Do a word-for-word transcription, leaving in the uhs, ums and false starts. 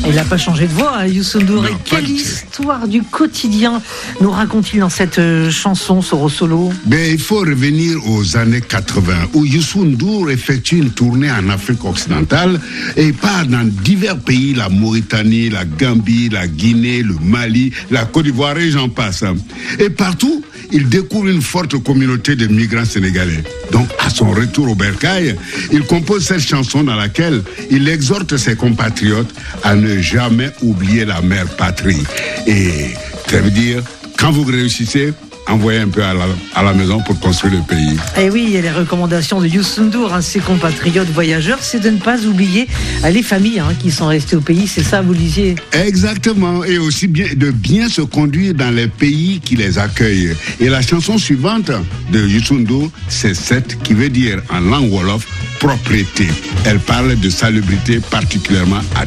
Il n'a pas changé de voix, hein, Youssou N'Dour. Et quelle histoire du quotidien nous raconte-t-il dans cette euh, chanson, Soro Solo? Ben, il faut revenir aux années quatre-vingts, où Youssou N'Dour effectue une tournée en Afrique occidentale et part dans divers pays, la Mauritanie, la Gambie, la Guinée, le Mali, la Côte d'Ivoire et j'en passe. Et partout, il découvre une forte communauté de migrants sénégalais. Donc, à son retour au bercail, il compose cette chanson dans laquelle il exhorte ses compatriotes à ne jamais oublier la mère patrie. Et ça veut dire, quand vous réussissez, envoyez un peu à la, à la maison pour construire le pays. Et oui, il y a les recommandations de Youssou N'Dour, hein, ses compatriotes voyageurs, c'est de ne pas oublier euh, les familles hein, qui sont restées au pays, c'est ça, vous disiez? Exactement, et aussi bien, de bien se conduire dans les pays qui les accueillent. Et la chanson suivante de Youssou N'Dour, c'est cette qui veut dire en langue wolof, propreté. Elle parle de salubrité particulièrement à